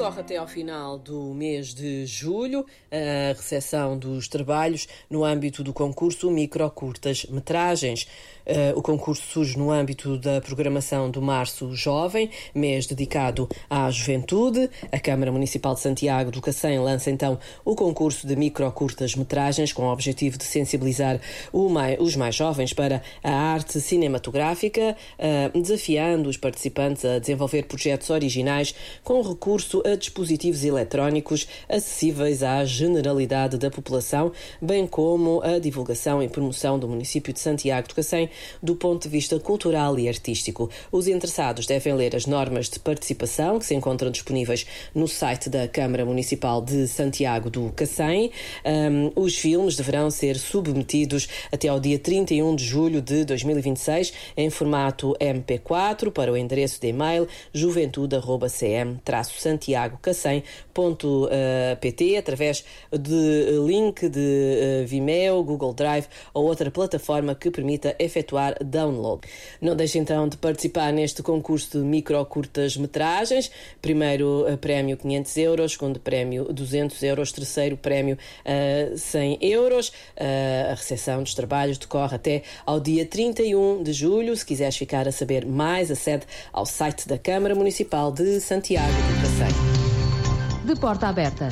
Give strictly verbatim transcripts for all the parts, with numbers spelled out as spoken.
Decorre até ao final do mês de julho a recepção dos trabalhos no âmbito do concurso Micro-Curtas-Metragens. O concurso surge no âmbito da programação do Março Jovem, mês dedicado à juventude. A Câmara Municipal de Santiago do Cacém lança então o concurso de micro-curtas-metragens com o objetivo de sensibilizar os mais jovens para a arte cinematográfica, desafiando os participantes a desenvolver projetos originais com recurso a dispositivos eletrónicos acessíveis à generalidade da população, bem como a divulgação e promoção do município de Santiago do Cacém do ponto de vista cultural e artístico. Os interessados devem ler as normas de participação que se encontram disponíveis no site da Câmara Municipal de Santiago do Cacém. Um, os filmes deverão ser submetidos até ao dia trinta e um de julho de dois mil e vinte e seis em formato M P quatro para o endereço de e-mail juventude arroba c m traço santiago cacém ponto p t através de link de uh, Vimeo, Google Drive ou outra plataforma que permita efetuar download. Não deixe então de participar neste concurso de micro-curtas-metragens. Primeiro uh, prémio quinhentos euros, segundo prémio duzentos euros, terceiro prémio uh, cem euros. Uh, a recepção dos trabalhos decorre até ao dia trinta e um de julho. Se quiseres ficar a saber mais, acede ao site da Câmara Municipal de Santiago do Cacém. De porta aberta.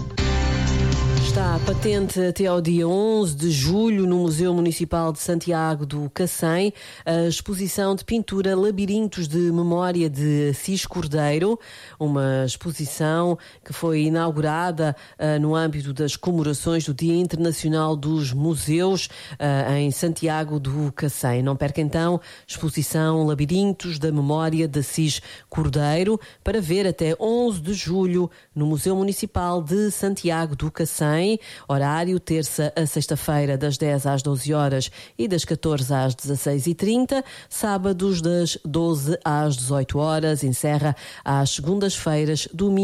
Está patente até ao dia onze de julho no Museu Municipal de Santiago do Cacém a exposição de pintura Labirintos de Memória de Assis Cordeiro, uma exposição que foi inaugurada uh, no âmbito das comemorações do Dia Internacional dos Museus uh, em Santiago do Cacém. Não perca então exposição Labirintos da Memória de Assis Cordeiro para ver até onze de julho no Museu Municipal de Santiago do Cacém. Horário terça a sexta-feira das dez às doze horas e das catorze às dezasseis e trinta, sábados das doze às dezoito horas, encerra às segundas-feiras, domingo